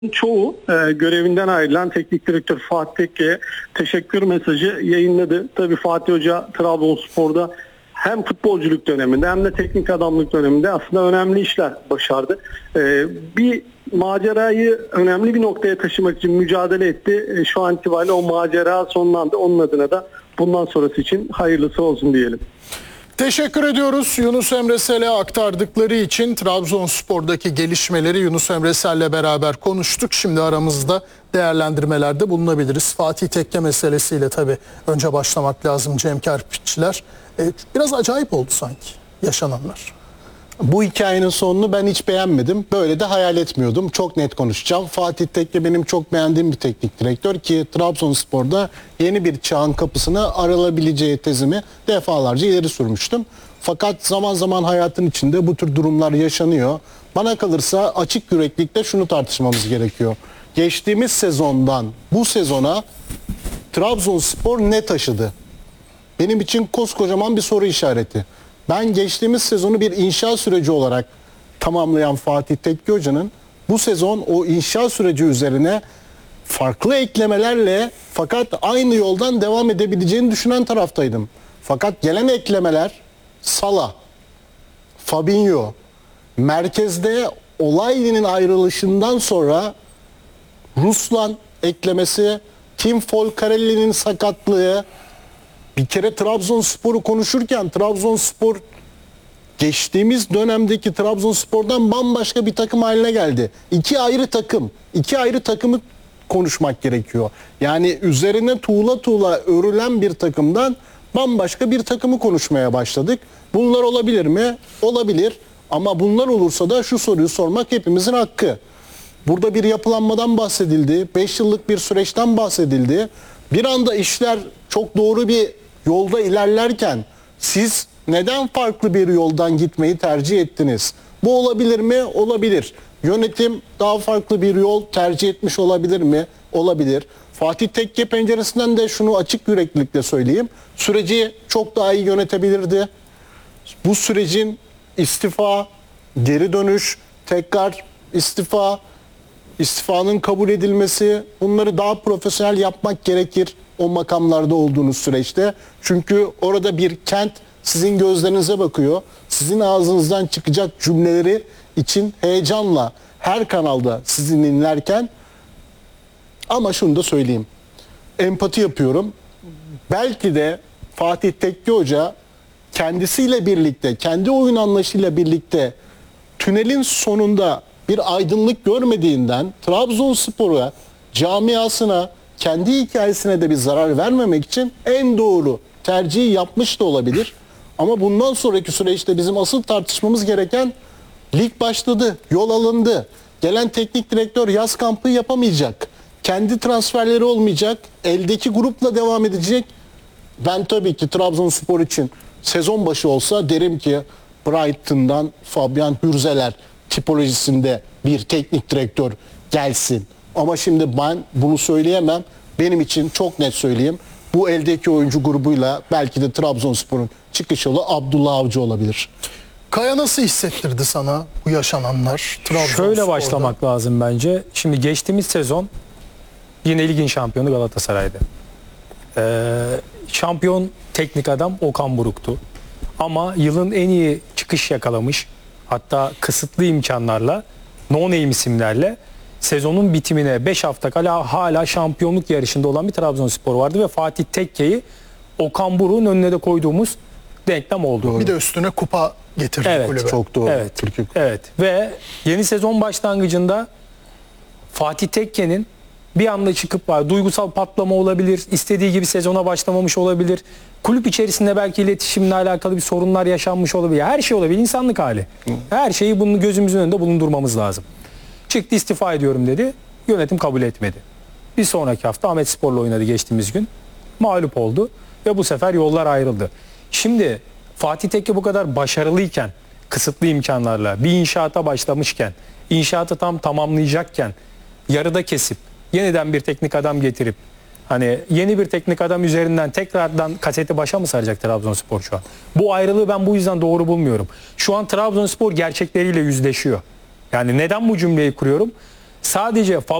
çoğu görevinden ayrılan teknik direktör Fatih Tekke'ye teşekkür mesajı yayınladı. Tabii Fatih Hoca Trabzonspor'da hem futbolculuk döneminde hem de teknik adamlık döneminde aslında önemli işler başardı. Bir macerayı önemli bir noktaya taşımak için mücadele etti. Şu an itibariyle o macera sonlandı. Onun adına da bundan sonrası için hayırlısı olsun diyelim. Teşekkür ediyoruz Yunus Emre Sel'e aktardıkları için. Trabzonspor'daki gelişmeleri Yunus Emre Sel'le beraber konuştuk. Şimdi aramızda değerlendirmelerde bulunabiliriz. Fatih Tekke meselesiyle tabii önce başlamak lazım Cem Kerpiççiler. Biraz acayip oldu sanki yaşananlar. Bu hikayenin sonunu ben hiç beğenmedim. Böyle de hayal etmiyordum. Çok net konuşacağım. Fatih Tekke benim çok beğendiğim bir teknik direktör ki Trabzonspor'da yeni bir çağın kapısını aralabileceği tezimi defalarca ileri sürmüştüm. Fakat zaman zaman hayatın içinde bu tür durumlar yaşanıyor. Bana kalırsa açık yüreklilikle şunu tartışmamız gerekiyor. Geçtiğimiz sezondan bu sezona Trabzonspor ne taşıdı? Benim için koskocaman bir soru işareti. Ben geçtiğimiz sezonu bir inşa süreci olarak tamamlayan Fatih Tekke Hoca'nın bu sezon o inşa süreci üzerine farklı eklemelerle fakat aynı yoldan devam edebileceğini düşünen taraftaydım. Fakat gelen eklemeler Salah, Fabinho, merkezde Olayli'nin ayrılışından sonra Ruslan eklemesi, Tim Folcarelli'nin sakatlığı, bir kere Trabzonspor'u konuşurken Trabzonspor geçtiğimiz dönemdeki Trabzonspor'dan bambaşka bir takım haline geldi. İki ayrı takımı konuşmak gerekiyor. Yani üzerine tuğla tuğla örülen bir takımdan bambaşka bir takımı konuşmaya başladık. Bunlar olabilir mi? Olabilir. Ama bunlar olursa da şu soruyu sormak hepimizin hakkı. Burada bir yapılanmadan bahsedildi. 5 yıllık bir süreçten bahsedildi. Bir anda işler çok doğru bir yolda ilerlerken siz neden farklı bir yoldan gitmeyi tercih ettiniz? Bu olabilir mi? Olabilir. Yönetim daha farklı bir yol tercih etmiş olabilir mi? Olabilir. Fatih Tekke penceresinden de şunu açık yüreklilikle söyleyeyim. Süreci çok daha iyi yönetebilirdi. Bu sürecin istifa, geri dönüş, tekrar istifanın kabul edilmesi, bunları daha profesyonel yapmak gerekir o makamlarda olduğunuz süreçte. Çünkü orada bir kent sizin gözlerinize bakıyor. Sizin ağzınızdan çıkacak cümleleri için heyecanla her kanalda sizi dinlerken, ama şunu da söyleyeyim. Empati yapıyorum. Belki de Fatih Tekke Hoca kendisiyle birlikte, kendi oyun anlayışıyla birlikte tünelin sonunda bir aydınlık görmediğinden Trabzonspor'a, camiasına, kendi hikayesine de bir zarar vermemek için en doğru tercihi yapmış da olabilir. Ama bundan sonraki süreçte bizim asıl tartışmamız gereken, lig başladı, yol alındı. Gelen teknik direktör yaz kampı yapamayacak. Kendi transferleri olmayacak. Eldeki grupla devam edecek. Ben tabii ki Trabzonspor için sezon başı olsa derim ki Brighton'dan Fabian Hürzeler tipolojisinde bir teknik direktör gelsin. Ama şimdi ben bunu söyleyemem. Benim için çok net söyleyeyim. Bu eldeki oyuncu grubuyla belki de Trabzonspor'un çıkış yolu Abdullah Avcı olabilir. Kaya nasıl hissettirdi sana bu yaşananlar? Şöyle başlamak lazım bence. Şimdi geçtiğimiz sezon yine ligin şampiyonu Galatasaray'dı. Şampiyon teknik adam Okan Buruk'tu. Ama yılın en iyi çıkış yakalamış, hatta kısıtlı imkanlarla, no-name isimlerle sezonun bitimine 5 hafta kala hala şampiyonluk yarışında olan bir Trabzonspor vardı ve Fatih Tekke'yi Okan Buruk'un önüne de koyduğumuz denklem oldu. Bir de üstüne kupa getirdi kulübe. Çok doğru. Evet. Evet. Ve yeni sezon başlangıcında Fatih Tekke'nin bir anda çıkıp duygusal patlama olabilir, istediği gibi sezona başlamamış olabilir. Kulüp içerisinde belki iletişimle alakalı bir sorunlar yaşanmış olabilir. Her şey olabilir, insanlık hali. Her şeyi bunu gözümüzün önünde bulundurmamız lazım. Çıktı, istifa ediyorum dedi. Yönetim kabul etmedi. Bir sonraki hafta Ahmetspor'la oynadı geçtiğimiz gün. Mağlup oldu ve bu sefer yollar ayrıldı. Şimdi Fatih Tekke bu kadar başarılıyken, kısıtlı imkanlarla bir inşaata başlamışken, inşaatı tam tamamlayacakken yarıda kesip yeniden bir teknik adam getirip hani yeni bir teknik adam üzerinden tekrardan kaseti başa mı saracak Trabzonspor şu an? Bu ayrılığı ben bu yüzden doğru bulmuyorum. Şu an Trabzonspor gerçekleriyle yüzleşiyor. Yani neden bu cümleyi kuruyorum? sadece